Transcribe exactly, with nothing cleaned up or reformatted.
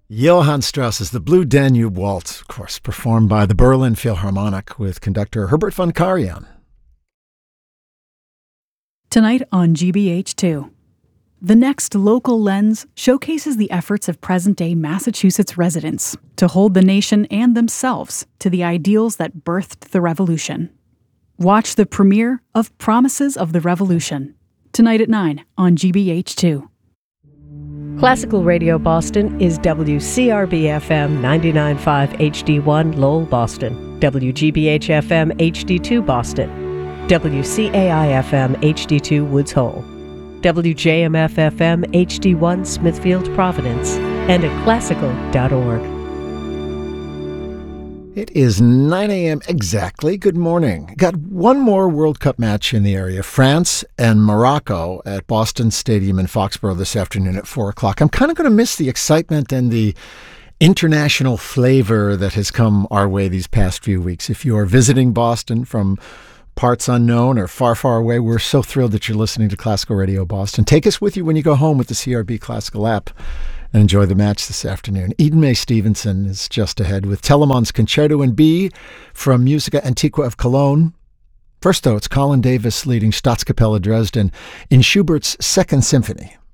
Johann Strauss's The Blue Danube Waltz, of course, performed by the Berlin Philharmonic with conductor Herbert von Karajan. Tonight on G B H two. The next local lens showcases the efforts of present-day Massachusetts residents to hold the nation and themselves to the ideals that birthed the revolution. Watch the premiere of Promises of the Revolution, tonight at nine on G B H two. Classical Radio Boston is W C R B F M ninety-nine point five H D one Lowell, Boston, W G B H F M H D two Boston, W C A I F M H D two Woods Hole, W J M F F M H D one Smithfield, Providence, and at classical dot org. It is nine a.m. exactly. Good morning. Got one more World Cup match in the area, France and Morocco at Boston Stadium in Foxborough this afternoon at four o'clock. I'm kind of going to miss the excitement and the international flavor that has come our way these past few weeks. If you are visiting Boston from parts unknown or far, far away, we're so thrilled that you're listening to Classical Radio Boston. Take us with you when you go home with the C R B Classical app and enjoy the match this afternoon. Eden May Stevenson is just ahead with Telemann's Concerto in B from Musica Antiqua of Cologne. First, though, it's Colin Davis leading Staatskapelle Dresden in Schubert's Second Symphony.